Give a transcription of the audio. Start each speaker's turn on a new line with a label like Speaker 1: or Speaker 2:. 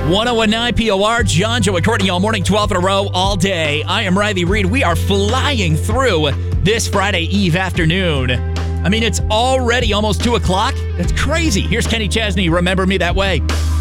Speaker 1: 1019 POR, John, Joe, and Courtney all morning, 12 in a row, all day. I am Riley Reed. We are flying through this Friday Eve afternoon. I mean, it's already almost 2 o'clock. That's crazy. Here's Kenny Chesney, Remember Me That Way.